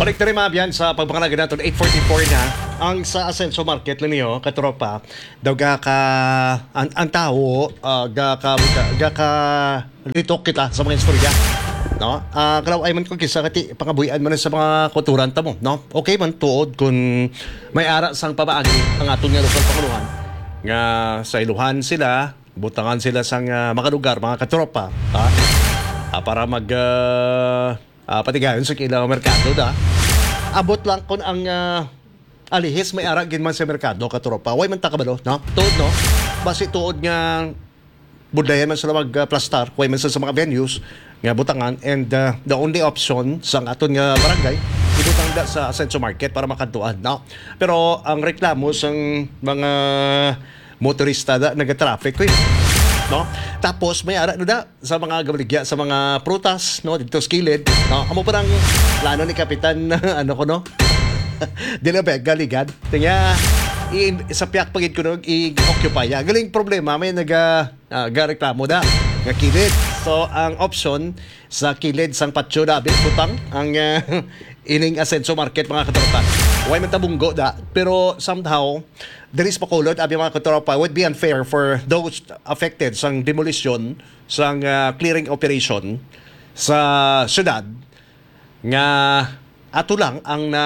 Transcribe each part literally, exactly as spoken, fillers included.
Balik na rin mga biyan sa pagpangalaga natin eight forty-four na ang sa Asenso Market lang niyo katropa daw ga ka ang, ang tao uh, ga ka ga ka litok kita sa mga istorya no uh, kalau ay man ko kisa kati pangabuyan man sa mga kulturan ta mo no okay man tuod kun may ara sang pabaagi ang aton nga lokal panguluhan nga sa iluhan sila butangan sila sang uh, mga lugar mga katropa ha uh, para mag uh, Uh, patigayon sa kilang merkado da. Abot lang kun ang uh, alihis may ara gin man sa merkado katropa. Way man ta kabalo, no? Tuod no. Basi tuod nga budayan man sila mag uh, plastar, way man sa mga venues nga butangan and uh, the only option sa aton nga barangay ibutang da sa Asenso Market para makantuan, no? Pero ang reklamo sang mga motorista da naga-traffic ko eh. No? Tapos may ara no da sa mga gabaligya sa mga prutas no dito sa kilid no amo parang plano ni kapitan ano ko no dili ba galigad tinya i sa piyak pagid ko no i-occupy ya galing problema may naga uh, gareklamo da nga kilid so ang option sa kilid sang patio da butang ang uh, ining Asenso Market mga katropa way man tabunggo da pero somehow there is pakulod abi mga katropa would be unfair for those affected sang demolition sang uh, clearing operation sa syudad nga ato lang ang na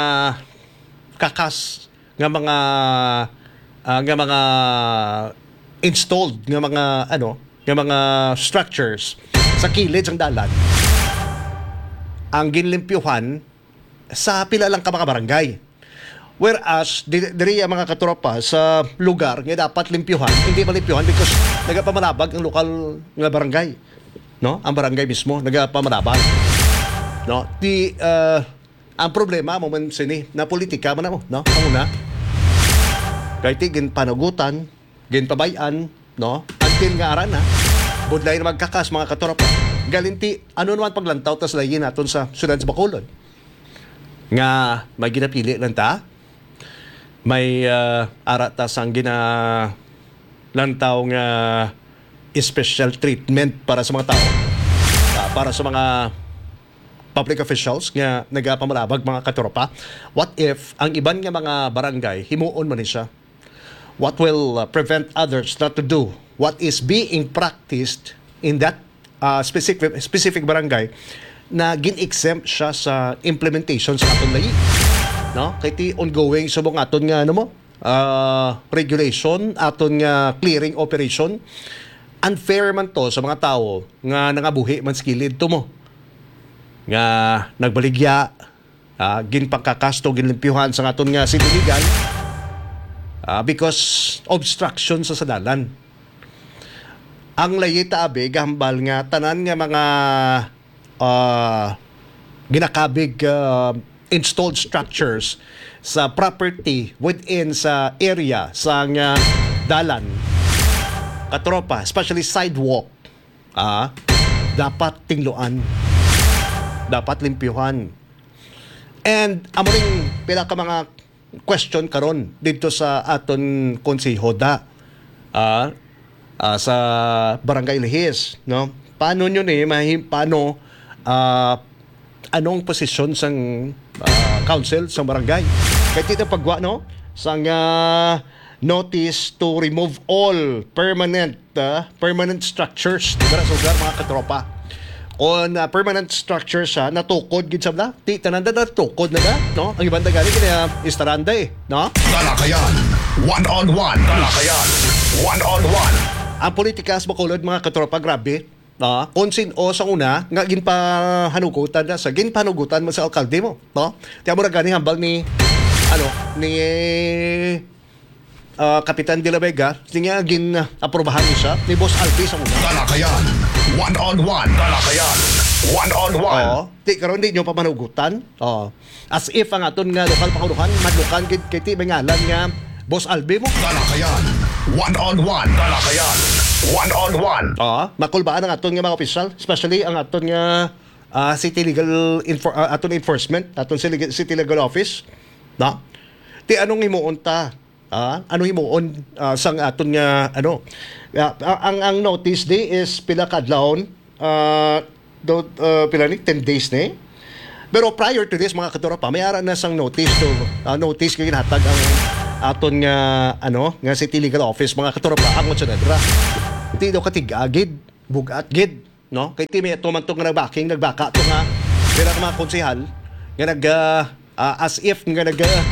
kakas nga mga uh, nga mga installed nga mga ano nga mga structures sa kilid sang dalan ang ginlimpyuhan sa pila lang ka mga barangay. Whereas, diri ang mga katropa sa lugar nga dapat limpyuhan, hindi malimpyuhan because nagapamalabag ang lokal nga barangay. No? Ang barangay mismo, nagapamalabag. No? Di, uh, ang problema mo man sini, na politika man mo, no? Ang una, kahit gin panagutan, gin pabayan, no? Until nga aran na, budlay na magkakas mga katropa. Galinti, ano naman paglantaw, tas layin natin sa syudad sa Bacolod. Nga may ginapili lang ta may uh, arata sang gina lantaw nga special treatment para sa mga tao uh, para sa mga public officials nga nagapamalabag mga katropa. What if ang iban nga mga barangay himuon man ni siya? What will uh, prevent others not to do what is being practiced in that uh, specific specific barangay na gin-exempt siya sa implementation sa aton layi. No? Kaya ti ongoing subong aton nga ano mo, uh, regulation, aton nga clearing operation. Unfair man to sa mga tao nga nangabuhi man skilid to mo. Nga nagbaligya, uh, ginpangkakasto, ginlimpyuhan sa aton nga siniligan uh, because obstruction sa sadalan. Ang layi taabi, gahambal nga tanan nga mga Uh, ginakabig uh, installed structures sa property within sa area sa uh, dalan katropa, especially sidewalk uh, dapat tingluan, dapat limpyuhan. And amo ring pila ka mga question karon dito sa aton konseho da uh, uh, sa Barangay Lihis, no? Paano nyo ni mahim paano Uh, anong posisyon sang uh, council sa barangay kaya tita pagwa no sang uh, notice to remove all permanent uh, permanent structures dira sa lugar mga katropa on uh, permanent structures sa uh, natukod gid sabla ti tanan da tukod na da no ang ibang dagali kaya istaranda eh no talakayan one on one talakayan one on one ang politika sa Bacolod mga katropa grabe. No, konsin o sa una nga ginpahanugutan na sa ginpahanugutan mo sa alkalde mo, no? Tiyan mo na gani hambal ni ano ni uh, Kapitan De La Vega, niya gin aprobahan ni siya ni Boss Albi sa una. Talakayan one on one talakayan one on one. Oo, di karon di nyo pa manugutan. Oh. As if ang aton nga lokal pakuluhan madlukan kay kiti ngalan nga Boss Albi mo. Talakayan one on one talakayan one on one. Ah, makulbaan ang aton nga mga opisyal, especially ang aton nga uh, city legal infor, uh, aton enforcement, aton city legal office. Na? Ti anong himuon ta? Ah, anong himuon uh, sang aton nga ano? Uh, ang ang notice day is pila ka adlaw uh, do uh, pila ni ten days ni. Pero prior to this, mga katropa, may ara na sang notice to, uh, notice kay ginhatag ang aton nga, ano, nga City Legal Office, mga katropa, ang matsunadra. Hindi daw katigagid, bugat gid, no? Kay ti may ito man itong nagbaking, nagbaka ito nga, pero mga konsehal, nga nag, uh, uh, as if nga nag,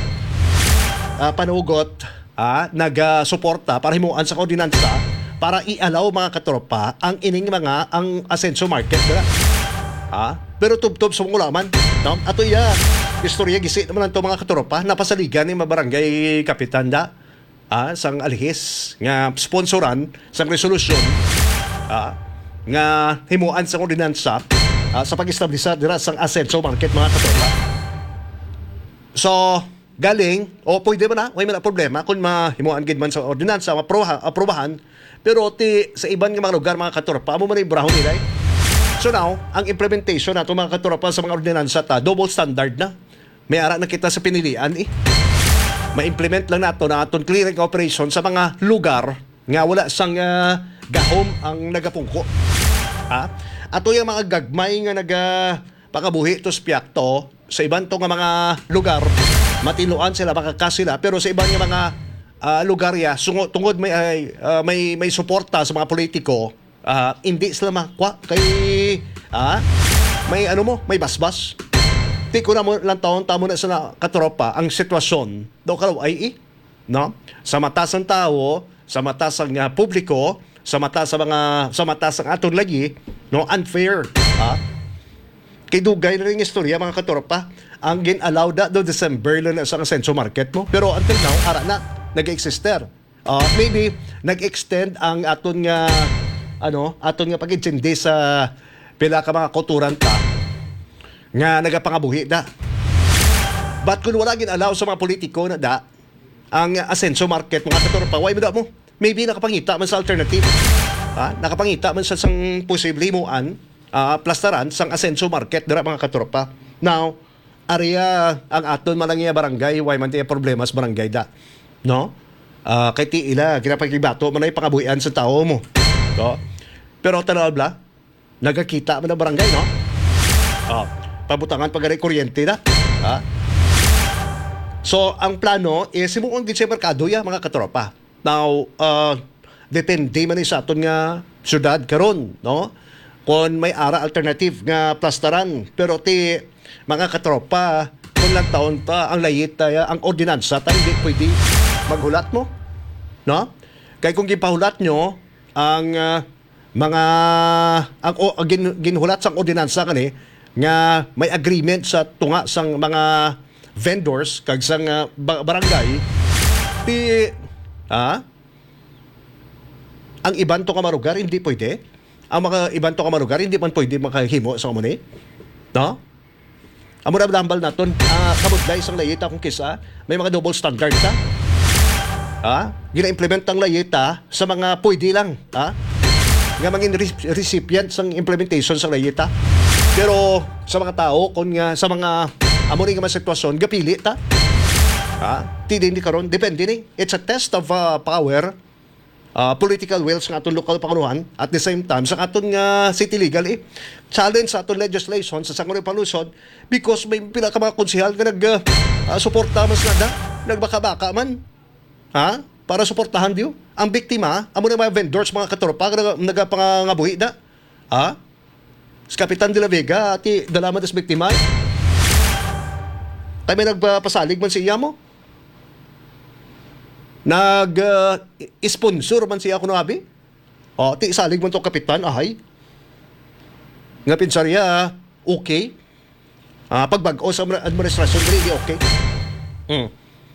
uh, panugot, uh, nag-suporta para himuan sa ordinansa, para i-allow mga katropa ang ining mga, ang Asenso Market, dira. Ah, pero tub-tub sa mga ulaman, no? Ato iya, istorya gisi naman ito mga katropa, napasaligan ni mabarangay kapitan da, ah, sang alihis, nga sponsoran, sang resolusyon, ah, nga himuan sang ordinansa, ah, sa pag-establisa dira sang Asenso Market, mga katropa. So, galing, o pwede ba na, may mga problema, kung mahimuan gid man sa ordinansa, maprobahan, aprobahan, pero ti, sa iban nga mga lugar, mga katropa, amo man yung brahon nila, eh. So now, ang implementation nato mga katropa sa mga ordinansa ta, double standard na. May ara na kita sa pinilian eh. Ma-implement lang nato na aton clearing operation sa mga lugar nga wala sang uh, gahom ang nagapungko. Ha? Ato yung mga gagmay nga naga pakabuhi to spiakto sa iban to nga mga lugar, matinuan sila, makakas sila, pero sa iban nga mga uh, lugar ya, sungo, tungod may, uh, may, may suporta sa mga politiko, Uh, hindi sila makwa kay ah, may ano mo, may basbas. Di ko na mo lang taon tamo na sa katropa ang sitwasyon daw kalaw ay eh, no? Sa mata sang tao, sa mata sang uh, publiko, sa mata sa mga sa mata sang aton lagi, no, unfair, ah. Kay dugay na ring istorya mga katropa, ang gin-allow da do December lang sa Asenso Market mo, pero until now ara na nag-exister. Uh, maybe nag-extend ang aton nga ano, aton nga pag-intindi sa pila ka mga kulturan ta nga nagapangabuhi da. But kung wala gin-allow sa mga politiko na da ang Asenso Market, mga katropa, why mo da mo? Maybe nakapangita man sa alternative. Ha? Nakapangita man sa sang posible himuan, uh, plastaran sang Asenso Market dira mga katropa. Now, area ang aton malangya barangay, why man tiya problemas barangay da. No? Uh, kay ti ila ginapagibato man ay pangabuhian sa tao mo. No? Pero tanaw bla, nagakita man ang barangay, no? Oh, pabutangan pagari kuryente na. Ha? So, ang plano is simuon gid sa merkado ya mga katropa. Now, uh, depende man sa aton nga syudad karon, no? Kung may ara alternative nga plastaran, pero ti mga katropa, kung lang taon ta ang layit ta, ang ordinansa ta hindi pwede maghulat mo, no? Kay kung gipahulat nyo ang uh, mga ang, o, gin, ginhulat sang ordinansa kani nga may agreement sa tunga sang mga vendors kag sang uh, barangay ti ah ang iban to ka marugar hindi pwede, ang mga iban to ka marugar hindi man pwede makahimo sa komune, no? Amo na lambal naton uh, kamudlay sang layita kung kisa may mga double standard ta. Ha? Gina-implement ang layita sa mga pwede lang, ha? Nga maging re- recipient sang implementation sa layita. Pero sa mga tao, kung nga sa mga amo rin nga sitwasyon, gapili ta. Ha? Ti din di karon, depende ni. It's a test of uh, power, uh, political will sa aton local pangunuhan, at the same time sa aton nga city legal eh. Challenge sa aton legislation sa Sangguniang Palusod because may pila ka mga konsehal nga nag uh, suporta mas nada, nagbaka-baka man. Ha? Para suportahan diyo. Ang biktima, amo na mga vendors, mga katropa, nagapangabuhi da. Ha? Si Kapitan de la Vega, ati dalaman das biktima. Tayo may nagpasalig man siya mo. Nag-sponsor uh, man siya ako nabi. O, ti salig man to Kapitan, ahay. Nga pinsarya, okay. Uh, pagbag-o sa administrasyon, really okay. Hmm.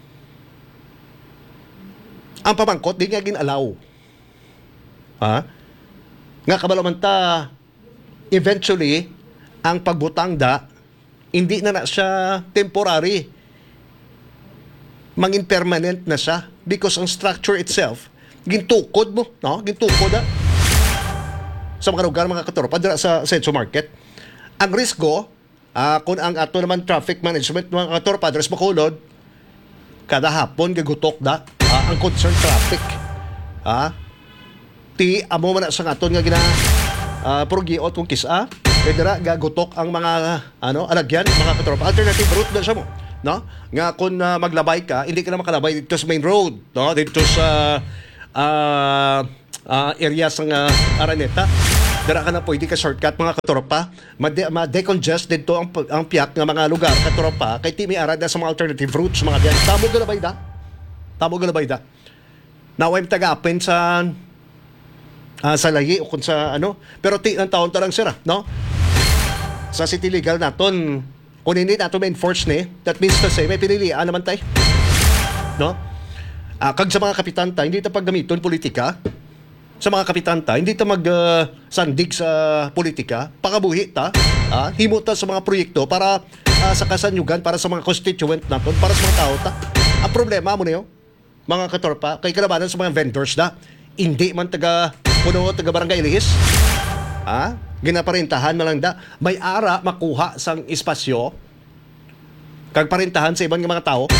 Ang pamangkot, di nga ginalaw. Ha? Nga kabalaman ta, eventually, ang pagbutang da, hindi na na siya temporary. Mangin permanent na siya. Because ang structure itself, gintukod mo, no? Gintukod da. Sa mga lugar, mga katropa, dira sa Asenso Market. Ang risko, uh, kung ang ato naman traffic management, mga katropa, dira sa Bacolod, kada hapon, gagutok da. Uh, ang concern traffic. Ah, ti amo man sa aton nga gina uh, progiot kung kisa Kaya dira gagutok ang mga ano alagyan, mga katropa. Alternative route na siya mo, no? Nga kung uh, maglabay ka, hindi ka na makalabay dito sa main road, no? Dito sa uh, uh, area sa uh, Araneta. Dira ka na pwede ka shortcut mga katropa. Made- Ma-decongest dito ang, ang piyak ng mga lugar katropa. Kay timi ara da sa mga alternative routes mga biyan. Tamo galabay da. Tamo galabay da. Now I'm taga-apin sa uh, sa layi o kung sa ano. Pero ti ng taon tarang sira, no? Sa city legal naton, kung hindi nato ma-enforce ni, that means to say, may pinilian naman tayo. No? Uh, kag sa mga kapitan ta, hindi ta paggamiton politika. Sa mga kapitan ta, hindi ta mag-sandig uh, sa politika. Pakabuhi ta, uh, himo ta sa mga proyekto para uh, sa kasanyugan, para sa mga constituent naton, para sa mga tao ta. Ang problema mo niyo, mga katorpa, kay kalabanan sa mga vendors na, hindi man taga puno, taga barangay lihis. Ah, ginaparintahan na lang da. May ara makuha sang espasyo kag parintahan sa ibang mga tao.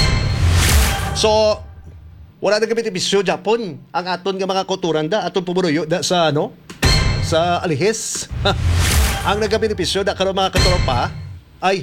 So, wala na benepisyo Japon ang aton nga mga kulturan da, aton pumuruyo da sa ano? Sa alihis. Ang nagabenepisyo da karon mga katropa ay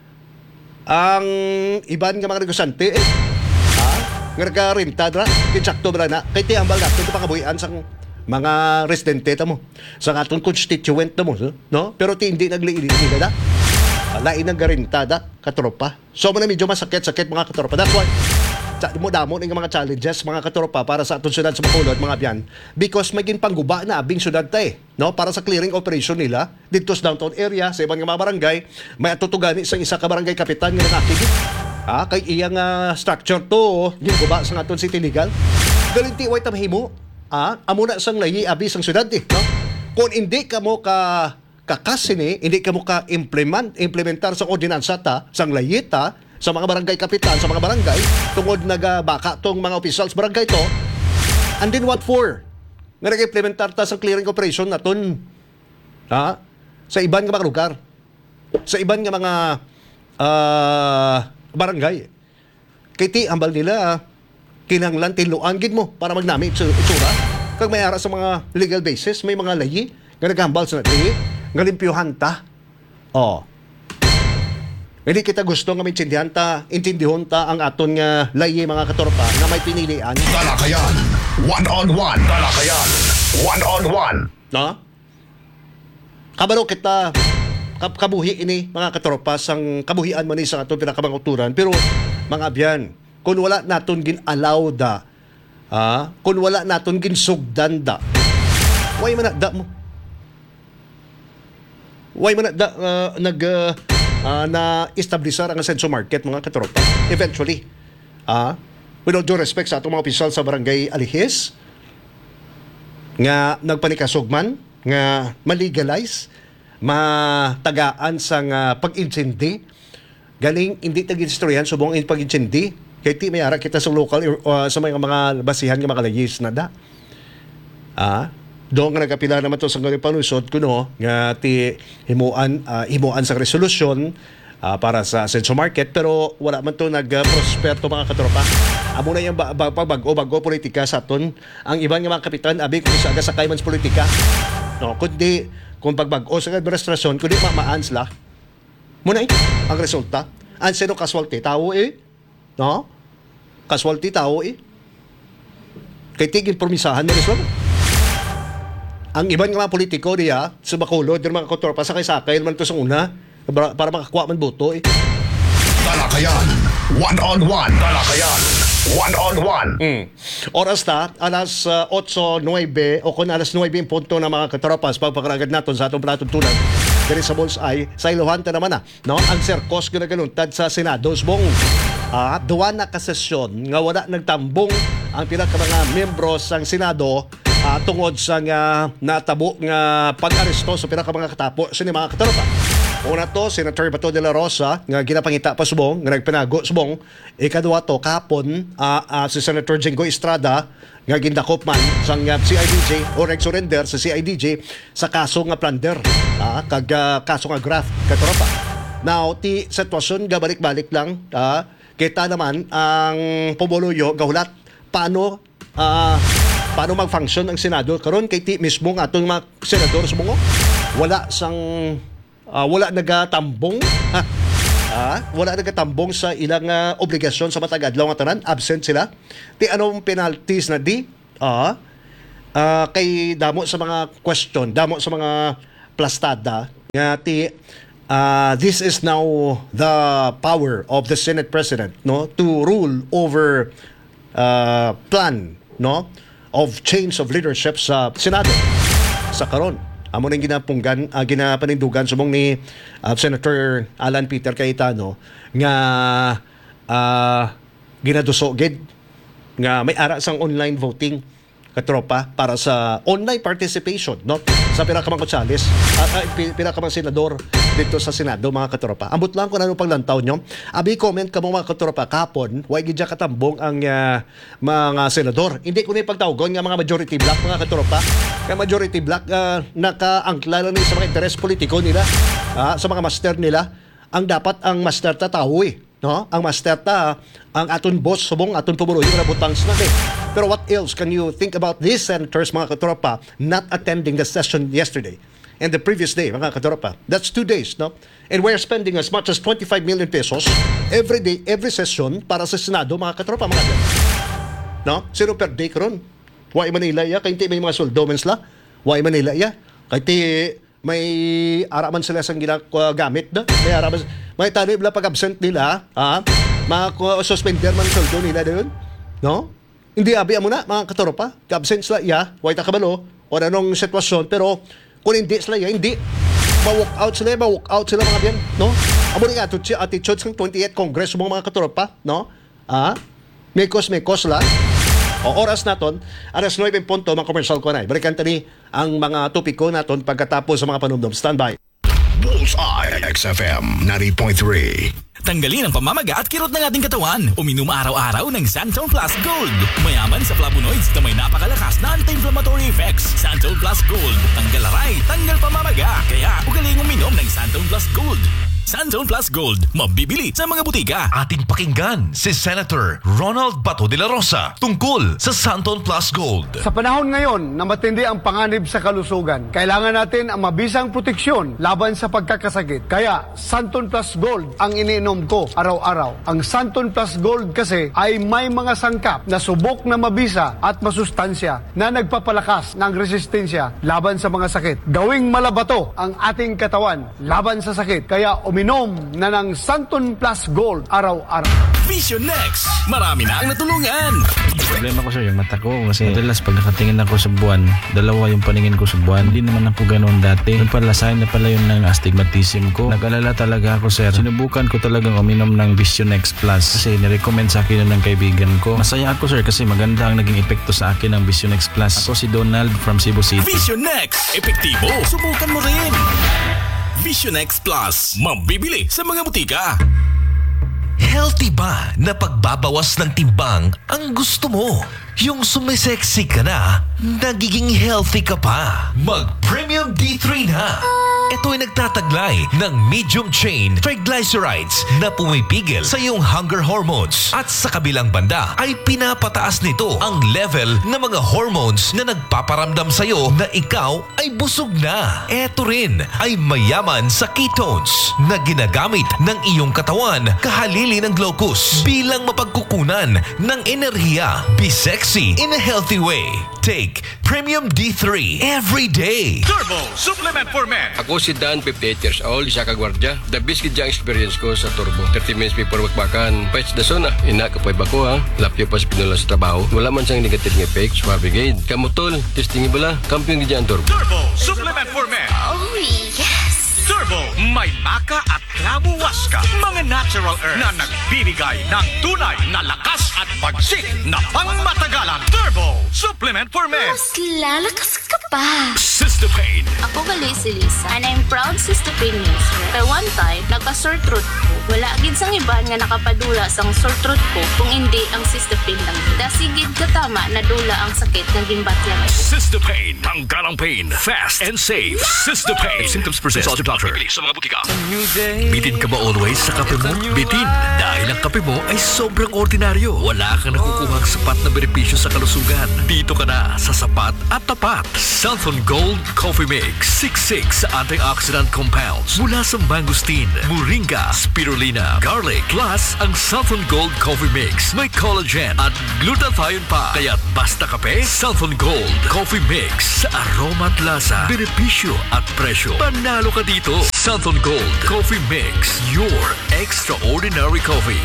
ang iban nga mga negosyante eh, ha? Nga nagkarenta dra, kintsakto ba na, kay tiyambal natin ito pangabuhian sang mga residente ta mo sa aton constituent ta mo, no? Pero ti hindi nagliilit nila da. Lain ang garintada katropa. So man medyo masakit-sakit mga katropa. That's why sa mo damo ng mga challenges mga katropa para sa aton syudad sa Bacolod mga biyan because maging pangguba na abing syudad ta eh, no? Para sa clearing operation nila dito sa downtown area sa ibang nga mga barangay may atutugani sa isa ka barangay kapitan nga nakakigit. Ah, kay iyang uh, structure to ginguba sa aton city legal. Galinti way ta mahimo. Ah, amo na sang layi abi sang syudad eh, no? Kung hindi ka mo ka kakasini, hindi ka mo ka implement implementar sa ordinansa ta sang layi ta sa mga barangay kapitan, sa mga barangay, tungod nagabaka tong mga officials barangay to, and then what for? Nga nag-implementar ta sa clearing operation naton, ha? Sa iban nga mga lugar, sa iban nga mga uh, barangay. Kaya ti, ambal nila, kinanglan, tiluan, gid mo, para magnami itsura. Kag may ara sa mga legal basis, may mga layi, nga naghambal sa nati, nga limpyuhan ta. Oh, hindi kita gusto nga maintindihan ta, intindihon ta ang aton nga layi mga katorpa na may pinilian. Talakayan. One on one. Talakayan. One on one. No? Kabalo kita kab kabuhi ini mga katorpa sang kabuhian man ni sa aton pinakabanguturan pero mga abyan, kung wala naton gin-allow da, ha? Kung wala naton ginsugdan da, way man da mo. Way man da uh, nag uh, Uh, na establisar ang Ascenso Market mga katropa. Eventually, uh, with all due respect sa atong mga opisyal sa barangay Alihis, nga nagpanikasugman, nga malegalize, matagaan sa nga pag-insindi, galing hindi tag-instoryan, subong in pag-insindi, kaya ti may ara kita sa local, uh, sa mga mga basihan nga mga layis na da. Ah, doon nga nagapila naman to sa ganyan panusod kuno nga ti himuan uh, himuan sa resolusyon uh, para sa Ascenso Market pero wala man to nag-prosper to mga katropa. Amo na yung pagbago bago politika sa aton ang iban nga mga kapitan abi kung sa aga sa kaymans politika. No, kundi kung pagbago sa administrasyon kundi mamaan sila. Muna eh, ang resulta. Ang sino casualty tao eh. No? Casualty tao eh. Kay tigil promisahan mo islam. Ang iban nga mga politiko diya sa Bacolod, yung mga katorpa sa sakay man to sa una para, para makakuha man boto eh. Talakayan. One on one. Talakayan. One on one. Mm. Oras ta, alas uh, eight nine o kung alas nine yung punto na mga katropas pagpakaragad natin sa atong palatuntunan diri sa Bullseye, sa Ilohan ta naman na, no? Ang serkos ginagaluntad sa Senado, subong uh, duwa na kasesyon nga wala nagtambong ang pila ka mga membro sang Senado Uh, tungod sa nga natabo nga pag-aresto sa pinaka mga katapo sa ni mga katropa. Una to, Senator Bato de la Rosa nga ginapangita pa subong, nga nagpinago subong. Ikaduha to, kapon uh, uh, si Senator Jinggoy Estrada nga gindakop man sa uh, C I D J o nag-surrender sa C I D J sa kaso nga plunder, uh, kag uh, kaso nga graft katropa. Now, ti sitwasyon nga balik-balik lang, uh, kita naman ang pumuluyo gahulat paano uh, paano mag-function ang Senado karon kay ti mismo nga atong mga senador sumo wala sang ah, wala nagatambong ha? Ah, wala nagatambong sa ilang ah, obligasyon sa matag adlaw nga tanan, absent sila. Ti anong penalties na di? Ah, ah, kay damo sa mga question, damo sa mga plastada nga ti uh, this is now the power of the Senate President, no, to rule over uh, plan, no, of change of leadership sa Senado sa karon. Amo ning ginapunggan uh, ginapanindugan sumong ni uh, Senator Alan Peter Cayetano nga uh, ginaduso gid nga may ara sang online voting katropa para sa online participation, no, sa pila ka mga konsyales at uh, pila ka mga senador dito sa Senado, mga katropa. Ambot lang kung ano paglantaw nyo. Abi comment ka mo, mga katropa, kapon way gidya katambong ang uh, mga senador. Hindi ko ni pagtawgon nga mga majority block, mga katropa. Kaya majority block uh, nakaangkla lang ni sa mga interes politiko nila, uh, sa mga master nila. Ang dapat ang master ta tao eh, no? Ang master ta ang aton boss subong aton pumuloy yung nabutang na eh. Pero what else can you think about these senators, mga katropa, not attending the session yesterday and the previous day, mga katropa? That's two days, no? And we're spending as much as twenty-five million pesos every day, every session para sa Senado, mga katropa, mga katropa. No? Zero per day karon. Why Manila ya? Kaya hindi may mga soldo man sila. Why Manila ya? Kaya hindi may araman sila sa ginagamit, no? May araman, may tanong nila pag-absent nila, ha? Mga suspender man soldo nila doon, no? Hindi abi mo na, mga katropa, ka-absent sila ya, why ta kabalo, o anong sitwasyon, pero kung hindi sila ya, hindi, ma-walk out sila, ma-walk out sila, mga biyan, no? Amo rin attitude, attitude ng twenty-eighth Congress, mga katropa, no? Ah, mekos, mekos lang. O oras naton, alas nine punto, mga commercial ko na. Balikan tani ang mga topiko naton pagkatapos sa mga panumdum. Standby. Bullseye X F M ninety point three. Tanggalin ang pamamaga at kirot ng ating katawan. Uminom araw-araw ng Santone Plus Gold. Mayaman sa flavonoids na may napakalakas na anti-inflammatory effects. Santone Plus Gold. Tanggal aray, tanggal pamamaga. Kaya ugaling uminom ng Santone Plus Gold. Santone Plus Gold. Mabibili sa mga butika. Ating pakinggan si Senator Ronald Bato de la Rosa tungkol sa Santone Plus Gold. Sa panahon ngayon na matindi ang panganib sa kalusugan, kailangan natin ang mabisang proteksyon laban sa pagkakasakit. Kaya Santone Plus Gold ang iniinom ko araw-araw. Ang Santone Plus Gold kasi ay may mga sangkap na subok na mabisa at masustansya na nagpapalakas ng resistensya laban sa mga sakit. Gawing malabato ang ating katawan laban sa sakit. Kaya uminom na ng Santone Plus Gold araw-araw. Vision Next. Marami na ang natulungan. Problema ko sir, yung mata ko. Kasi madalas pag nakatingin ako sa buwan, dalawa yung paningin ko sa buwan. Hindi naman ako ganoon dati. Yung pala, sign na pala yun ng astigmatism ko. Nag-alala talaga ako sir. Sinubukan ko talagang uminom ng Vision Next Plus. Kasi nirecommend sa akin yun ng kaibigan ko. Masaya ako sir kasi maganda ang naging epekto sa akin ng Vision Next Plus. Ako si Donald from Cebu City. Vision Next. Epektibo. Subukan mo rin. Vision X Plus. Mabibili sa mga butika. Healthy ba na pagbabawas ng timbang ang gusto mo? Yung sumisexy ka na, nagiging healthy ka pa. Mag-Premium D three na. Ito ay nagtataglay ng medium chain triglycerides na pumipigil sa iyong hunger hormones. At sa kabilang banda ay pinapataas nito ang level ng mga hormones na nagpaparamdam sa iyo na ikaw ay busog na. Ito rin ay mayaman sa ketones na ginagamit ng iyong katawan kahalili ng glucose bilang mapagkukunan ng enerhiya. Be sexy in a healthy way. Take Premium D three every day. Turbo Supplement for Men. Ako si Dan, fifty-eight years old, isa ka gwardiya. The best gid ang experience ko sa Turbo. thirty minutes before magbakan, pets the zona. Ina kapoy ba ko ha? Lapyo pa sa pinula sa trabaho. Wala man siyang negative ng effects. Mabigay. Kamutol, testing bala. Kampiyon gid ang Turbo. Turbo Supplement for Men. Oh, yes! Turbo, may maka at klabu waska. Mga natural earth na nagbibigay ng tunay na lakas at pagsik na pangmatagalan. Turbo Supplement for Men. Mas lalakas ka pa. Sister Pain. Ako gali si Lisa, and I'm proud Sister Pain user. Kay one time, nagka-sore throat ko. Wala gid sang iban nga nakapadula sang sore throat ko kung hindi ang Cystapin lang. Dasigid katama na dula ang sakit nga gimbatyan ko. Cystapin, tanggal ang pain, fast and safe. Cystapin. If symptoms persist, consult your doctor. Sa mga butika. Bitin ka ba always sa kape mo? Bitin, dahil ang kape mo ay sobrang ordinaryo. Wala kang nakukuhang sapat na benepisyo sa kalusugan. Dito ka na sa sapat at tapat. Southern Gold Coffee Mix. sixty-six antioxidant compounds mula sa mangosteen, moringa, spirulina, garlic, plus ang Southern Gold Coffee Mix. May collagen at glutathione pa. Kaya't basta kape, Southern Gold Coffee Mix. Sa aroma at lasa, benepisyo at presyo. Panalo ka dito. Southern Gold Coffee Mix. Your extraordinary coffee.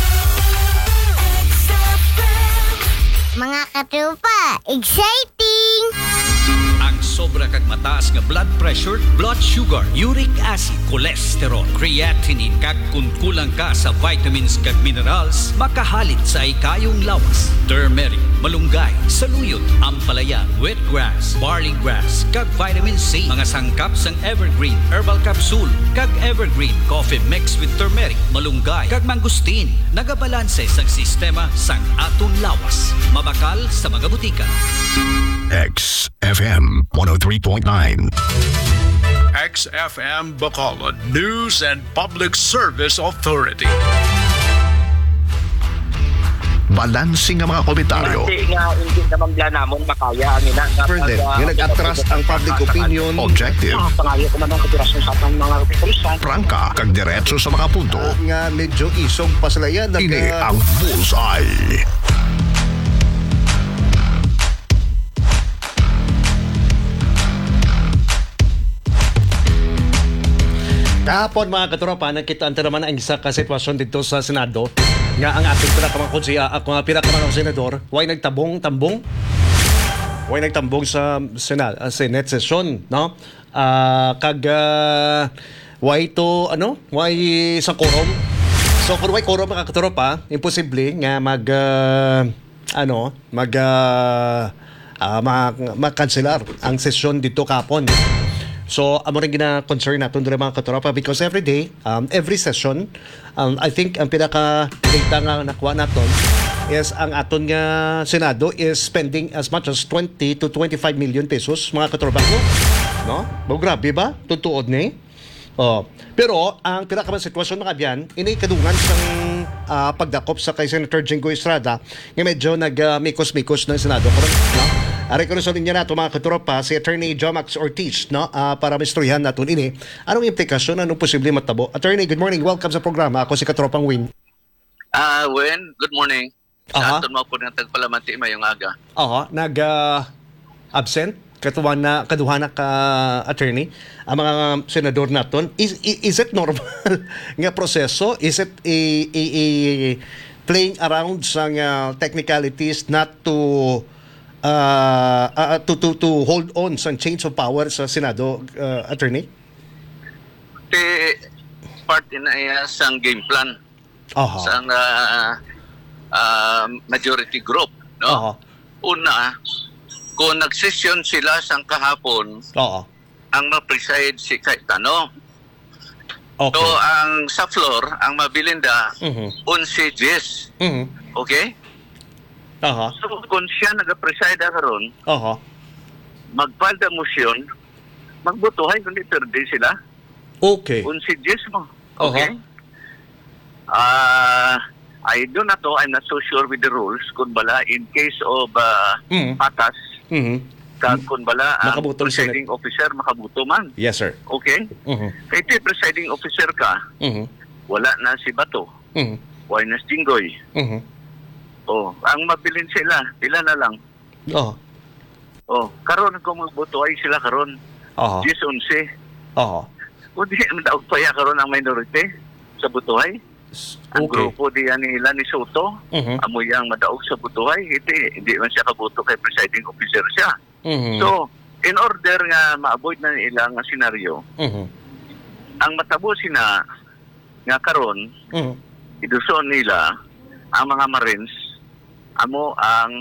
Mga katrupa, exciting! Ang sobra kag mataas nga blood pressure, blood sugar, uric acid, cholesterol, creatinine kag kung kulang ka sa vitamins kag minerals, makahalit sa ikayong lawas. Turmeric, malunggay, saluyot, ampalaya, wheatgrass, barley grass, kag vitamin C, mga sangkap sang evergreen herbal capsule, kag evergreen coffee mixed with turmeric, malunggay, kag mangosteen, nagabalanse sang sistema sang aton lawas. Mabakal sa mga butika. X F M one oh three point nine. X F M Bacolod News and Public Service Authority. Balansing ang mga komentaryo. Kasi nga, hindi naman bla namon makaya ang ina. Pwede, yung nag-atras ang public opinion. Objective. Pangayo ko man ang kapirasyon sa atong mga kapulisan. Prangka, kag diretso sa mga punto. Uh, nga medyo isog pa sila yan. Nag, Ini ang Bullseye. Kahapon mga katropa, nakitaan naman ang isa ka sitwasyon dito sa Senado nga ang ating pinakamang konsiya, ako nga pinakamang senador, way nagtabong, tambong, way nagtambong sa Senate, uh, Senate session, no? Uh, kag, uh, way to, ano? Way sa quorum. So, kung way quorum mga katropa, imposible nga mag, uh, ano, mag, uh, uh, mag, mag-cancelar ang session dito kahapon. So, amo rin gina-concern natin doon mga katropa because every day, um, every session, um, I think ang pinaka-data nga nakuha natin is ang aton nga Senado is spending as much as twenty to twenty-five million pesos mga katropa ko. No? Bo, grabe ba? Tutuod ni? Oh. Pero, ang pinaka-man sitwasyon mga biyan, inikadungan sang uh, pagdakop sa kay Senator Jingo Estrada nga medyo nag-mikos-mikos uh, ng Senado. No? Ari ko rin niya nato mga katropa si Attorney Jomax Ortiz, no? Uh, para misturyahan natin ini. Anong implikasyon? Anong posible matabo? Attorney, good morning. Welcome sa programa. Ako si Katropang Win. Ah, uh, Win, good morning. Aha. Sa aton mo po ng tagpalamanti mayong aga. Oo, nag-absent. Uh, Katuwan na, kaduhan na ka, attorney, ang mga senador naton. Is, is, is it normal nga proseso? Is it a, a, a playing around sa uh, technicalities not to Uh, uh, to, to, to hold on sa change of power sa Senado, uh, attorney? Te, part na iya sang game plan. Aha. Sang uh, uh, majority group. No? Aha. Una, kung nag-session sila sang kahapon, Aha. ang ma-preside si Cayetano. Okay. So, ang sa floor, ang mabilinda, uh-huh. eleven Gs. Uh-huh. Okay? Aha. So, kung siya nag-preside karon, Aha. magpalda motion, magbutuhay kundi thirty sila. Okay. eleven Gs mo. Aha. Okay? Ah, uh, I do not know, I'm not so sure with the rules. Kung bala, in case of uh, mm. patas, mm-hmm. kag kung bala, ang Makabutol presiding sila. officer makabuto man. Yes, sir. Okay? Uh-huh. Kaya ito, presiding officer ka, Uh-huh. wala na si Bato, Uh-huh. wala na si Jinggoy. Uh-huh. Oh, ang mabilin sila, pila na lang. Oh. Oh, karon kung magboto ay sila karon. Aha. ten eleven. Aha. Kung di daog pa ya karon ang minority sa butuhay. Ang Okay. grupo diyan nila ni Soto, Uh-huh. amoy ang madaog sa butuhay, hindi, hindi man siya kabuto kay presiding officer siya. Uh-huh. So, in order nga ma-avoid na ilang senaryo, Uh-huh. ang matabo sina nga karon, Uh-huh. iduson nila ang mga Marines amo ang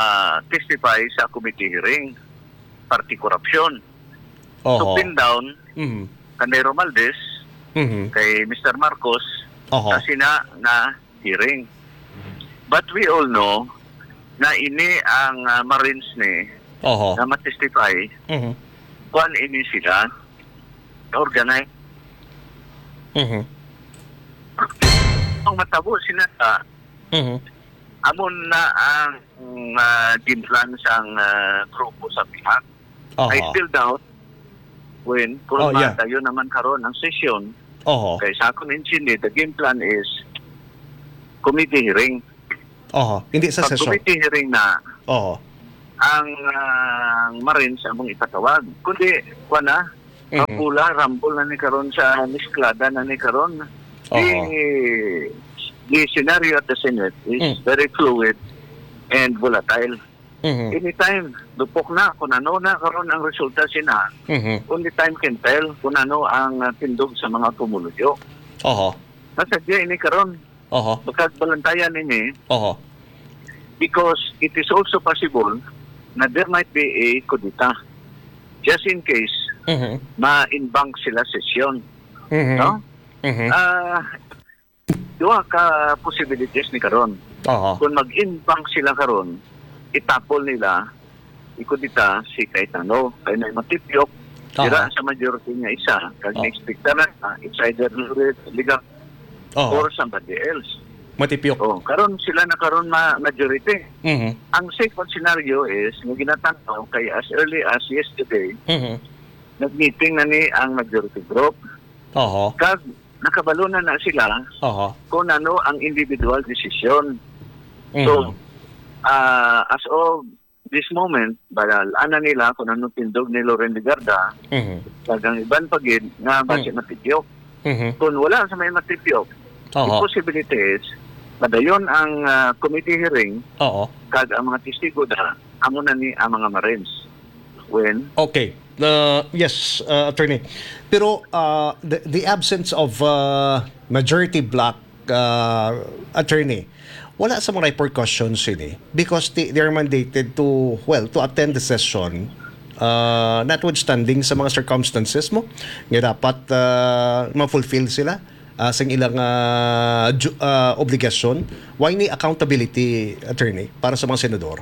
ma-testify sa committee hearing party corruption. Uh-huh. So pin down Mhm. kanay Romaldes, Mhm. kay Mister Marcos, Oho. kasi na na hearing. But we all know na ini ang uh, Marines ni Oho. na matestify Mhm. kung ini sila organize. Mhm. Ang matabo sinata, Mhm. amon na ang uh, gimplan ang uh, grupo sa pihak. Oho. I still doubt when kung Oh, yeah. matayo naman karon ang session. Oho. Kay sa akong intindi, the game plan is committee hearing. Oho. Hindi sa Pag session. committee hearing na, Oho. ang uh, Marines among ipatawag. Kundi, kwa na, Mhm. mapula, rambol na ni karon sa misklada na ni karon. Oho. The, the scenario at the Senate is Mm. very fluid and volatile. Mhm. Anytime, dupok na kung ano na karon ang resulta sina. Mhm. Only time can tell kung ano ang uh, tindog sa mga pumuluyo. Oho. Nasadya ini karon, Oho. bakag balantayan ini, Oho. because it is also possible na there might be a kudita. Just in case, Mhm. ma-inbank sila sesyon. Mhm. No? Mhm. Ah, duha ka possibilities ni karon. Oho. Kung mag-inbank sila karon, itapol nila ikudita si Cayetano. Kaya na matipyok, dira sa majority niya isa. Kag na-expect na, ah, it's either Lurid, Liga, Oho. or somebody else. Matipyok. Oh, karon sila na karon ma majority. Mhm. Ang second scenario is, nga ginatanaw kay as early as yesterday, Mhm. nag-meeting na ni ang majority group. Oho. Kag nakabalo na na sila Oho. kung ano ang individual decision. Mhm. So, uh, as of this moment, balal, ana nila kung ano tindog ni Loren Ligarda, Mhm. tagang iban pagid nga base Mm. matipyok. Mhm. Kung wala sa may matipyok, Oho. the possibility is, padayon ang uh, committee hearing, Oo. kag ang mga testigo na, amo na ni ang mga Marines. When? Okay. Uh, yes, uh, attorney. Pero uh, the, the absence of uh, majority black uh, attorney, wala sa mga repercussions ini because they, they're mandated to, well, to attend the session uh, notwithstanding sa mga circumstances mo nga dapat uh, ma-fulfill sila uh, sa ilang uh, ju- uh, obligasyon. Why ni accountability, attorney, para sa mga senador?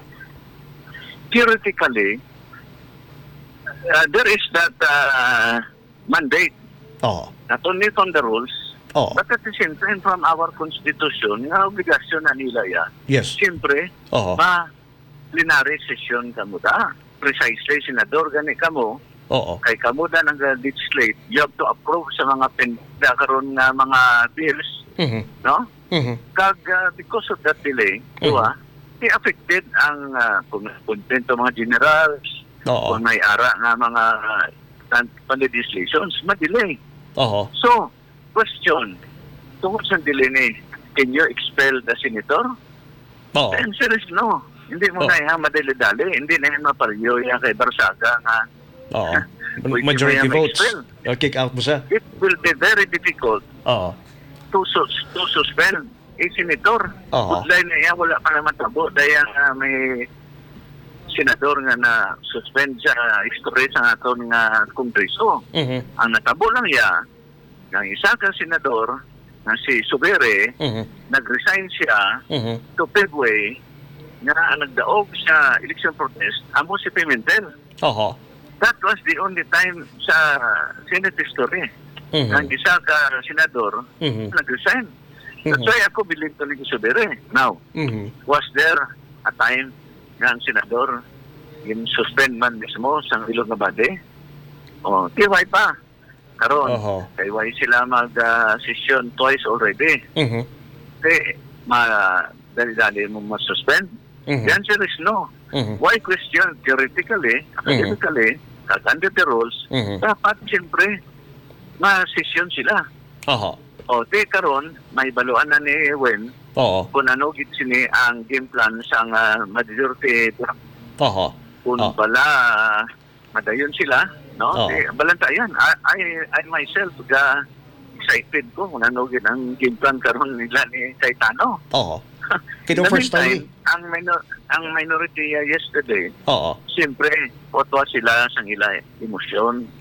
Theoretically, uh, there is that uh, mandate, Oo. not only from the rules, Oo. but at the same time from our Constitution, nga obligasyon na nila yan. Yes. Siyempre, Oo. ma plenary session kamo da. Precisely, senador, gani kamo, Oo. kay kamo da ng legislate, you have to approve sa mga penda karon nga mga bills, Mhm. no? Mhm. Kag uh, because of that delay, Mhm. diba, di affected ang uh, kung kontento mga generals, Oo. kung may ara nga mga uh, pan-legislations, ma-delay. Oo. So, question, tungkol sa delay ni, can you expel the senator? Oo. The answer is no. Hindi mo Oh. na yan madali-dali. Hindi na yan mapariyo yan kay Barsaga nga. Oo. Pwede Majority mo yan votes. ma-expel. Uh, kick out mo siya. It will be very difficult Oo. to, sus- to suspend a senator. Oo. Kudlay na yan, wala pa naman tabo. Dahil uh, may senador nga na suspend sa history sa aton nga kongreso. Mhm. Ang natabo lang yan, ng isa ka senador na si Subere, Mhm. nag-resign siya Mhm. to pave way nga nagdaog sa election protest, amo si Pimentel. Oo. That was the only time sa Senate history Mhm. ng isa ka senador Mhm. nag-resign. That's Mhm. why ako bilhin to ni Subere. Now, Mhm. was there a time na ang senador yung suspend man mismo sa ilog na bade? O, tiway pa. Karon, Oho. kay why sila mag-session twice already. Mhm. Kaya, ma dali-dali mo ma-suspend? Mhm. The answer is no. Mhm. Why question? Theoretically, academically, mm under the rules, Mhm. dapat siyempre ma-session sila. Oo. O, di karon, may baluan na ni Wen Oo. kung ano git sini ang game plan sa uh, majority bloc. Oo. Kung Oh. bala uh, madayon sila, no? Oh. Di, balantayan. I, I, I myself, ga excited ko kung ano git ang game plan karon nila ni Cayetano. Oo. In Kino the first meantime, time? ang, minor, ang minority uh, yesterday, Oo. siyempre, otwa sila sa ila emosyon.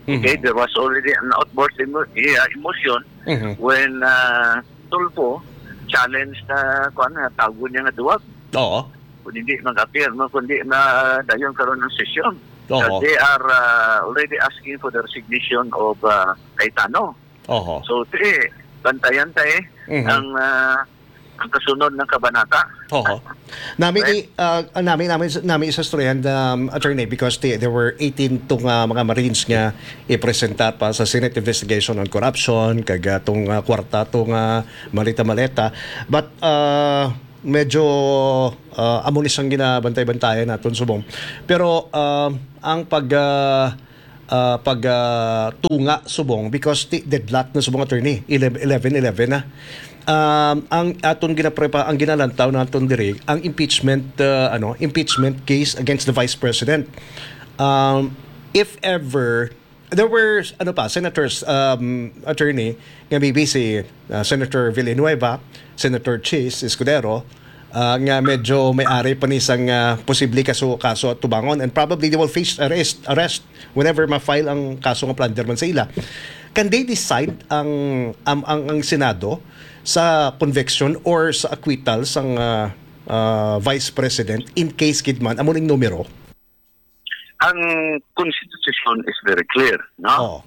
Okay, there was already an outburst emo- uh, emotion Mhm. when uh, Tulfo challenged na kuan na tago niya nga duwag. Oo. Kung hindi mag-appear, no, kundi na dayon karon ng sesyon. Oo. Uh, they are uh, already asking for the resignation of uh, Cayetano. Oo. So, te, bantayan tayo Mhm. ang uh, ang kasunod ng kabanata. Oo. Nami i uh, nami nami nami isastoryan um, attorney because the, there were eighteen tong uh, mga Marines nga ipresenta pa sa Senate investigation on corruption kag uh, tong uh, kwarta tong uh, malita-maleta but uh, medyo uh, amunis ang ginabantay-bantayan naton subong. Pero uh, ang pag uh, uh, pag uh, tunga subong because the deadlock na subong attorney eleven eleven na. Um, ang aton ginaprepa ang ginalantaw naton diri ang impeachment uh, ano impeachment case against the vice president. Um, if ever there were ano pa senators um, attorney nga maybe si uh, Senator Villanueva, Senator Chis Escudero uh, nga medyo may-ari pa ni isang uh, posible kaso kaso at tubangon and probably they will face arrest arrest whenever ma-file ang kaso ng plunderman sa ila. Can they decide ang ang, ang, ang Senado sa conviction or sa acquittal sang uh, uh, Vice President in case kidman amo ning numero? Ang Constitution is very clear, no? Oo.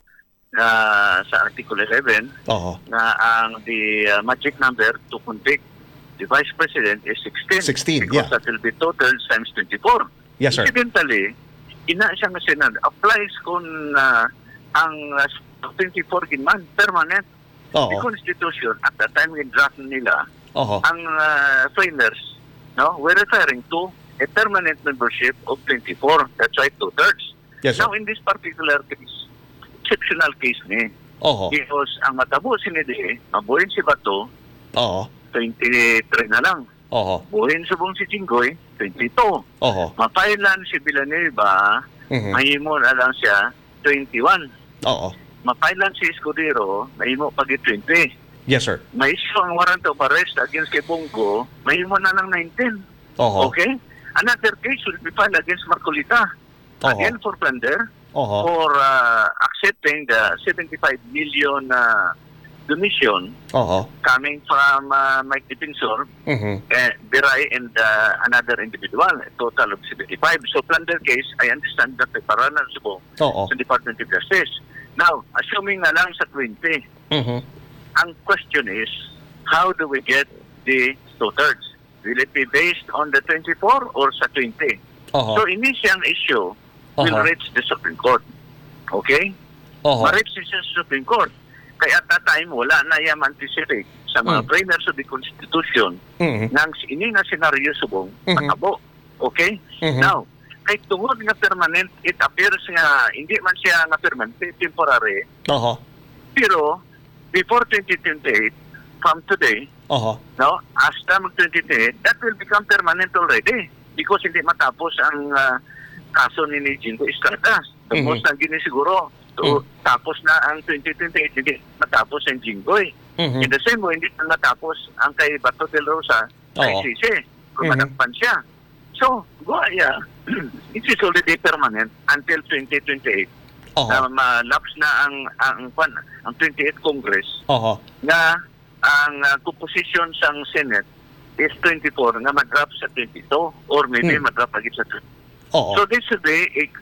Uh, sa Article eleven, Oo. na ang the uh, magic number to convict the Vice President is sixteen. sixteen, because yeah. that will be total times twenty-four. Yes, sir. Incidentally, ina siya nga Senado applies kung uh, ang uh, twenty-four ginman permanent. Oo. The Constitution at the time we draft nila, Oo. ang uh, framers, no, were referring to a permanent membership of twenty-four. That's why two-thirds. Yes, sir. Now, in this particular case, exceptional case ni. Oo. Because ang matabo sinidi, mabuhin si Bato, Oo. twenty-three na lang. Oo. Buhin subong si Jinggoy, twenty-two. Oo. Mapailan si Villanueva, Mhm. mahimo na lang siya, twenty-one. Oo. Mapailan si Escudero, mahimo pag twenty. Yes, sir. May issue ang warrant of arrest against kay Bongo, mahimo na lang nineteen. Oo. Okay? Another case will be filed against Marcolita. Oo. Again for plunder, Oo. for uh, accepting the seventy-five million uh, donation Oo. coming from uh, Mike Dipinsor, Mhm. uh, Biray, and uh, another individual, a total of seventy-five. So plunder case, I understand that may paranan subong Oo. sa Department of Justice. Now, assuming na lang sa twenty, Mhm. ang question is, how do we get the two-thirds? Will it be based on the twenty-four or sa twenty? Oo. So, ini siyang issue will Uh-huh. reach the Supreme Court. Okay? Oo. Ma-reach siya sa Supreme Court. Kaya at that time, wala na yung anticipate sa mga Mm. framers of the Constitution Mhm. nang ini nga senaryo subong Mhm. matabo. Okay? Mhm. Now, kay tungod nga permanent, it appears nga hindi man siya nga permanent, temporary, Oo. pero before twenty twenty-eight, from today, Oo. no, hasta mag twenty twenty-eight, that will become permanent already because hindi matapos ang uh, kaso ni Jingo Estrada. Tapos Mhm. na ginisiguro, so, Mhm. tapos na ang twenty twenty-eight, hindi matapos ang Jingoy. Mhm. In the same way, hindi na matapos ang kay Bato de la Rosa, kay Oo. Sisi, kung Mhm. managpan siya. So, Guaya, it is already permanent until twenty twenty-eight. Oo. Na ma-lapse na ang ang ang, ang twenty-eighth Congress Oo. na ang uh, composition sang Senate is twenty-four nga mag-drop sa twenty-two or maybe Hmm. mag-drop agad sa twenty. Oo. So this should be a,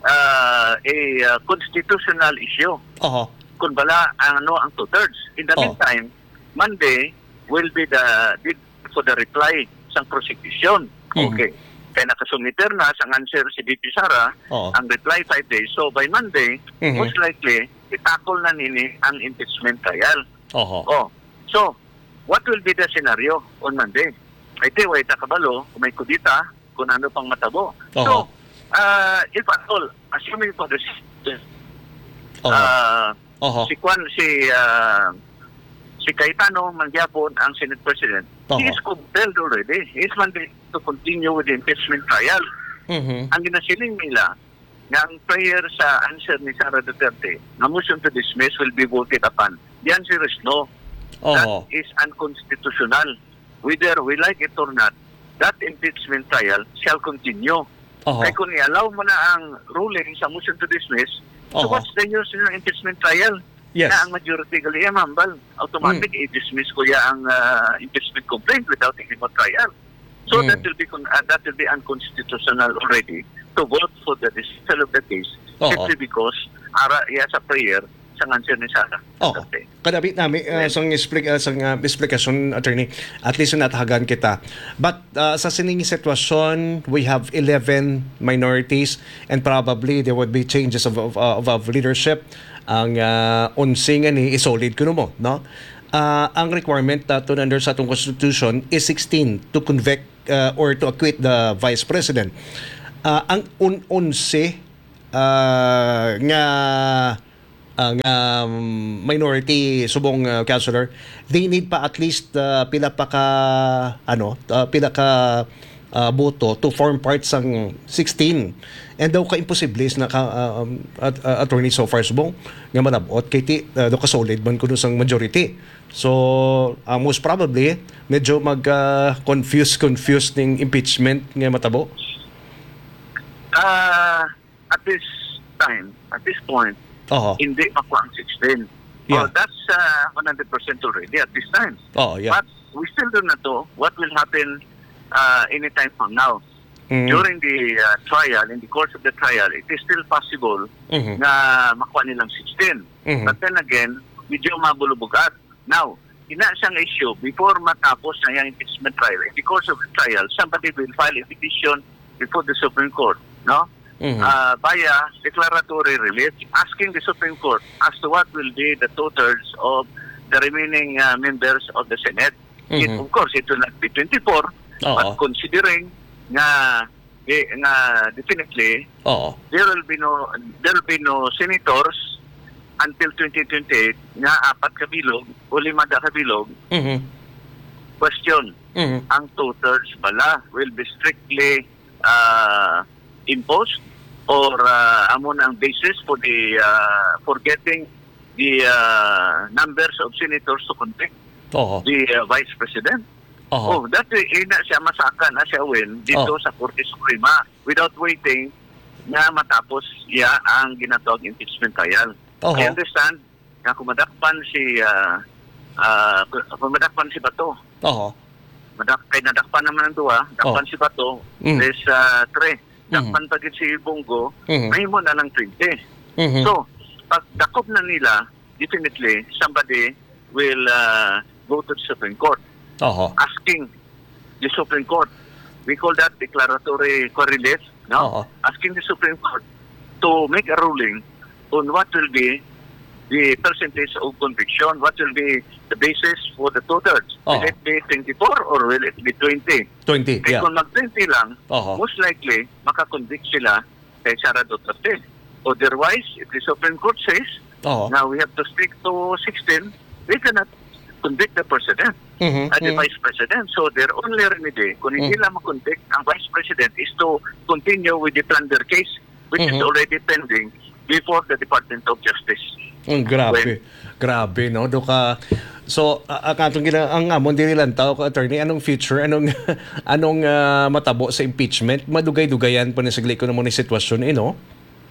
uh, a uh, constitutional issue Oo. kung bala ang ano ang two-thirds. In the Oh. meantime, Monday will be the date for the reply sang prosecution. Mhm. Okay. Kaya nakasumiter na sa answer si D P Sara, Oo. ang reply five days. So by Monday, Mhm. most likely, itakol na nini ang impeachment trial. Oo. Oh, so, what will be the scenario on Monday? Ay, di, way takabalo, kung may kudita, kung ano pang matabo. Oo. So, uh, if at all, assuming for the Oo. uh, Oo. si Kwan, si, uh, si Cayetano Mangyapon, ang Senate President, he Oo. is compelled already. He is mandated to continue with the impeachment trial. Mhm. Ang ginasiling nila, na ang prayer sa answer ni Sara Duterte, na motion to dismiss will be voted upon. The answer is no. That Oo. is unconstitutional. Whether we like it or not, that impeachment trial shall continue. Oo. Kaya kung i-allow mo na ang ruling sa motion to dismiss, So Oo. what's the use ng impeachment trial? Yes. Na ang majority gali yeah, mambal. Automatic Mm. i-dismiss ko ya ang uh, impeachment complaint without any more trial. So Mm. that will be con- uh, that will be unconstitutional already to vote for the dismissal of the case Oo. simply because ara iya sa prayer sa answer ni Sara. Oo. Kadabit namin uh, sang explik uh, sang uh, explanation, attorney, at least natahagan kita. But uh, sa sining sitwasyon, we have eleven minorities and probably there would be changes of of, of, of leadership. Ang uh, unsing ni isolid kuno mo, no? Uh, ang requirement uh, to under sa atong constitution is sixteen to convict uh, or to acquit the vice president. Uh, ang un unse uh, nga ang um, minority subong uh, councilor, they need pa at least uh, pila pa ka ano uh, pila ka uh, boto to form part sang sixteen, and daw ka imposible na ka uh, um, at, uh, attorney so far subong nga manabot kay ti uh, daw ka solid man kuno sang majority. So uh, most probably medyo mag uh, confuse confuse ning impeachment nga matabo. Uh, at this time, at this point, Oo. hindi makuha ang sixteen. Yeah. Oh, that's uh, one hundred percent already at this time. Oh, yeah. But we still don't know what will happen uh, anytime from now. Mm. During the uh, trial, in the course of the trial, it is still possible Mhm. na makuha nilang sixteen. Mhm. But then again, medyo mabulubugat. Now, ina siyang issue before matapos na yung impeachment trial. In the course of the trial, somebody will file a petition before the Supreme Court, no? Mhm. Uh, via declaratory relief, asking the Supreme Court as to what will be the two-thirds of the remaining uh, members of the Senate. It, Mhm. of course, it will not be twenty-four, Oo. but considering nga, eh, nga definitely Oo. there will be no there will be no senators until twenty twenty-eight nga apat ka bilog o lima ka bilog. Mhm. Question, Mhm. ang two-thirds pala will be strictly uh, imposed or uh, amo na ang basis for the uh, for getting the uh, numbers of senators to convict Oo. the uh, vice president. Oo. Oh, dati eh, na siya masaka na siya win dito Oh. sa Korte Suprema without waiting na matapos iya ang ginatawag impeachment trial. Oo. I understand na kumadakpan si uh, uh, kumadakpan si Bato. Oo. Madak kay nadakpan naman ang duwa, dakpan Oh. si Bato, Mm. there's uh, tre. Dakpan pa gid si Bongo, Mhm. may mo na ng twenty. Mhm. So, pag dakop na nila, definitely somebody will uh, go to the Supreme Court Oo. asking the Supreme Court. We call that declaratory correlate, Oo. no? Asking the Supreme Court to make a ruling on what will be the percentage of conviction, what will be the basis for the two-thirds. Will Oo. it be twenty-four or will it be twenty? twenty, Kaya yeah. kung mag-twenty lang, Oo. most likely, makakonvict sila kay Sara Duterte. Otherwise, if the Supreme Court says, Oo. now we have to stick to sixteen, we cannot convict the President Mhm. at the Mhm. Vice President. So their only remedy, kung hindi Mm. lang makonvict ang Vice President, is to continue with the plunder case, which is Mhm. already pending before the Department of Justice. Ang grabe. Grabe, no? Do ka so uh, katong gina ang amon diri lang tao ko attorney, anong future, anong anong ah, matabo sa impeachment? Madugay-dugayan pa ni sagli ko na mo ni sitwasyon eh, no?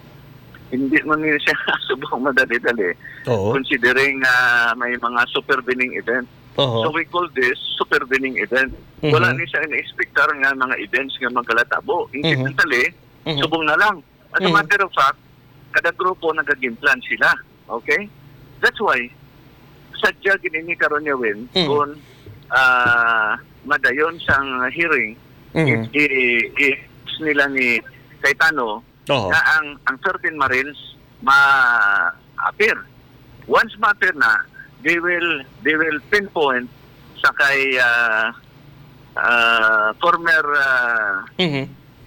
Hindi mo niya siya subong madali-dali. Oo. Considering uh, may mga supervening event. Oo. So we call this supervening event. Mhm. Wala ni siya in-expectar nga mga events nga magkalatabo. Incidentally, Mhm. subong na lang. As a Mhm. matter of fact, kada grupo nag-game plan sila. Okay? That's why, sadya ginini karon niya win Mhm. kung ah, madayon sang hearing, Mhm. i- i- i- nila ni Cayetano Oo. na ang ang thirteen Marines ma-appear. Once ma-appear na, they will they will pinpoint sa kay uh, uh, former uh, Mhm.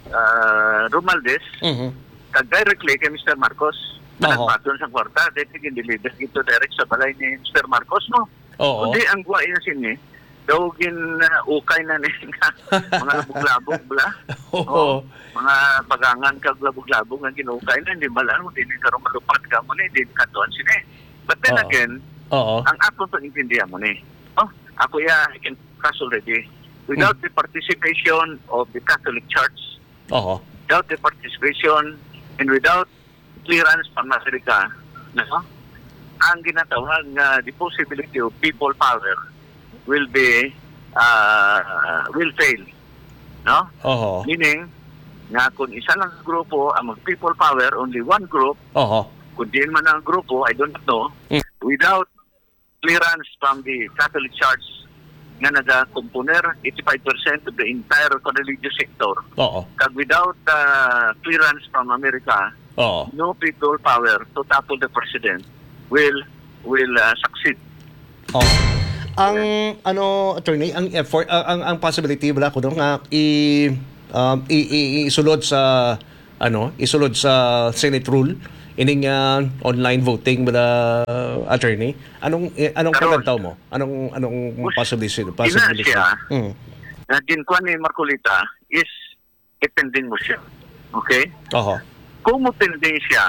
uh, Romualdez Mhm. kag directly kay Mister Marcos. Oo. Nagpaton sa kwarta, dito gindilider ito direct sa balay ni Mister Marcos, no? Oo. Kundi ang guwa niya sini, daw gin uh, ukay na ni nga mga labog-labog bla. Oo. Mga pagangan kag labog-labog nga ginukay na hindi malang hindi karon malupad ka mo ni hindi katuan sini. But then Oo. again, Oo. ang ako pag-intindihan mo ni. Oh, ako ya I can pass already. Without the participation of the Catholic Church, Oo. without the participation and without clearance from America, no? Ang ginatawag nga the possibility of people power will be uh, will fail, no? Oho. Meaning nga kung isa lang grupo ang mag people power, only one group, Oho. kung di man ang grupo, I don't know, Mm. without clearance from the Catholic Church nga nag-componer eighty-five percent of the entire religious sector, Oo. kag without uh, clearance from America, Oo. no people power to topple the president will will uh, succeed. Oh. Ang ano attorney, ang effort ang ang, ang possibility wala ko no nga i um, i, i, isulod sa ano, isulod sa Senate rule ining uh, online voting with uh, attorney. Anong eh, anong Karon, pagkantaw mo? Anong anong possibility Ina possibility? siya, Mm. na ginkuan ni Marcolita is ipending mo siya. Okay? Oho. Kung mo pending siya,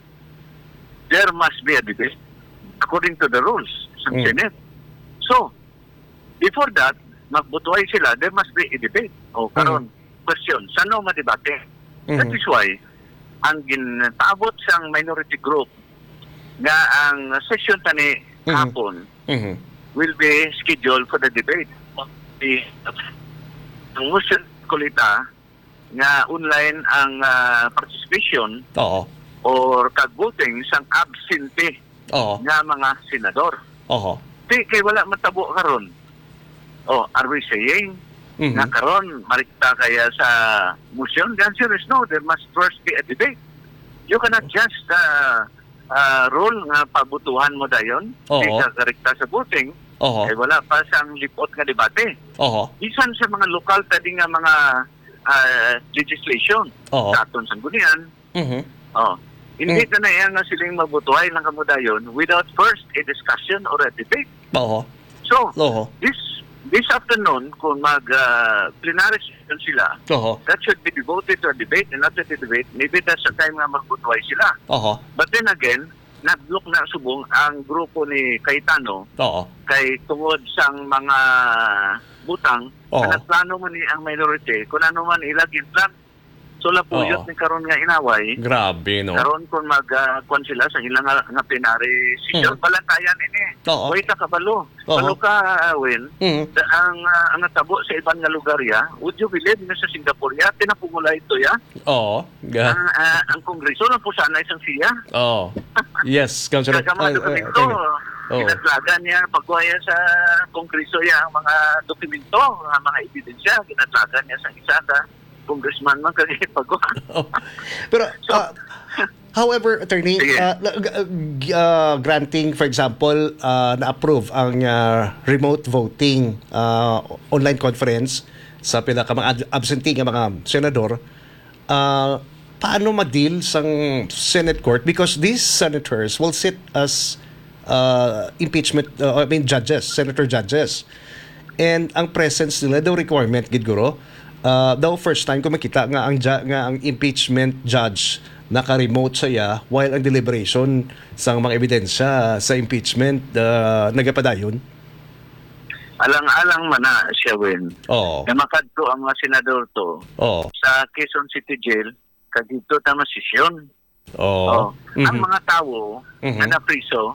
there must be a debate according to the rules sa Mm. Senate. So, before that, magbutuay sila, there must be a debate. O karon, question, saan mo madebate? That Mhm. is why, ang ginpaabot sang minority group nga ang session tani Mhm. hapon Mhm. will be scheduled for the debate. The, ang motion kulita nga online ang ah, participation Oo. or kag-voting sang absentee Oo. nga mga senador. Oho. Di kay wala matabo karon. Oh, are we saying Mhm. na karon marikta kaya sa motion? The answer is no. There must first be a debate. You cannot just uh, uh, rule nga pabutuhan mo dayon. Oo. Di ka karikta sa voting. Oho. Eh wala pa sang lipot nga debate. Oho. Isan sa mga lokal tadi nga mga uh, legislation Oo. sa aton sanggunian. Mhm. Oh. Hindi ka na yan nga silang mabutuhay ng kamudayon without first a discussion or a debate. Oho. So, Oho. this this afternoon, kung mag uh, plenary session sila, Oho. that should be devoted to a debate, and after the debate, maybe that's the time nga magbutuhay sila. Oho. But then again, nag-look na subong ang grupo ni Cayetano Oo. kay tungod sang mga butang, Oo. na plano man ni ang minority, kung ano man ilagin plan. So, lapuyot Oo. ni karon nga inaway, Grabe no. karon kung mag-kwan sila sa ilang nga, nga plenary session, Mm. balantayan ini. Oo. Wait ka kabalo. Oo. Balo ka, Win, Mhm. da- ang uh, ang natabo sa ibang nga lugar ya, would you believe na sa Singapore ya, tinapumula ito ya, Oo. Ga- ang, ah, ang kongreso lang po sana isang siya. Oo. Yes, Councilor. Kaya mga Ah, ah, dokumento, attorney. Oo. ginatlagan niya, pagkuhaya sa kongreso ya, ang mga dokumento, ang mga ebidensya, ginatlagan niya sa isa ka congressman man kasi pagkuha. Oh. Pero ah, however, attorney, Sige. uh, uh, granting for example, uh, na-approve ang uh, remote voting uh, online conference sa pinaka mga ad- absentee nga mga senador, uh, paano ma-deal sang Senate court because these senators will sit as uh, impeachment uh, I mean judges, senator judges. And ang presence nila daw requirement gid guro. Uh, daw first time ko makita nga ang ju- nga ang impeachment judge naka-remote saya while ang deliberation sa mga ebidensya sa impeachment uh, nagapadayon. Alang-alang man na siya, Win. Oo. Na makadto ang mga senador to Oo. sa Quezon City Jail, kadito tama sesyon. Oo. Oh. Ang mga tao Mhm. na napriso,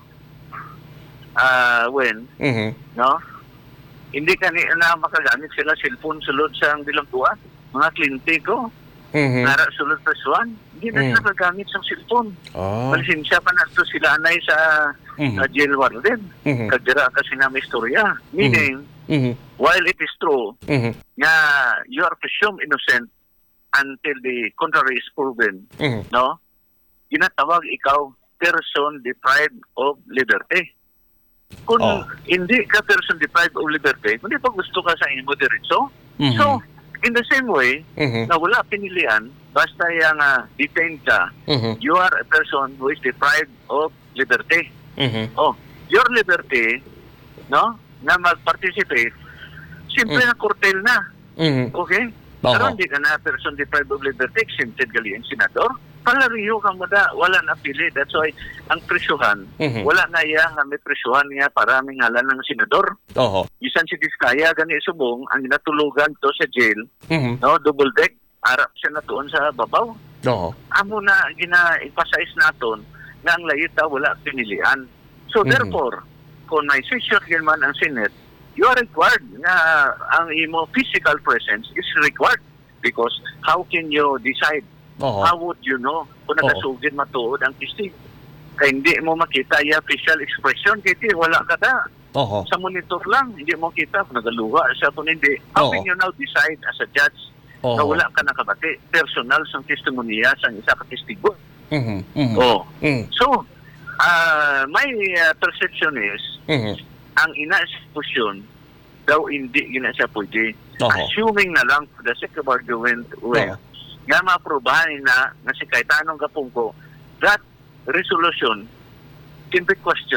ah, Win, Mhm. no? Hindi kani na makagamit sila cellphone sulod sa bilangguan. Mga kliyente ko, Mhm. nara sulod prasuan, hindi na Mm. sila nakagamit sa cellphone. Ah. Malisensya pa na to sila anay sa Mhm. uh, jail warden. Mhm. Kagdira kasi na may istorya. Meaning, Mhm. while it is true Mhm. nga you are presumed innocent until the contrary is proven, Mhm. no? Ginatawag ikaw person deprived of liberty. Kung Oh. hindi ka person deprived of liberty, kung di pa gusto ka sa imo diretso, Mhm. so, in the same way, Mhm. na wala pinilian, basta yung uh, detained ka, Mhm. you are a person who is deprived of liberty. Mhm. Oh, your liberty, no, na mag-participate, simple Mm. na kurtel na. Mhm. Okay? Oo. Pero hindi ka na person deprived of liberty, exempted gali ang senador. Palariyo ka mo da, wala na pili. That's why, ang presyuhan, Mhm. wala na iya nga may presyuhan nga para may ngalan ng senador. Oo. Isan si Diskaya, gani subong, ang natulugan to sa jail, Mhm. no, double deck, arap siya na tuon sa babaw. Oo. amo na gina-emphasize naton nga ang layita wala pinilian. So Mhm. therefore, kung may session din man ang Senate, you are required nga ang imo physical presence is required because how can you decide? Oo. How would you know kung Oo. nakasugid matuod ang testigo? Kaya hindi mo makita yung facial expression, kaya wala ka na. Oo. Sa monitor lang, hindi mo kita kung nagaluha siya kung hindi. How Oo. can you now decide as a judge Oo. na wala ka nakabati? Personal sang testimonya sang isa ka testigo. Mhm. Mhm. Oh. Mhm. So, uh, my uh, perception is, Mhm. ang ina-institusyon daw hindi gina siya pwede. Oo. Assuming na lang for the sake of argument, well, Oo. nga maprobahan na na si Cayetano Gapungko that resolution can be questioned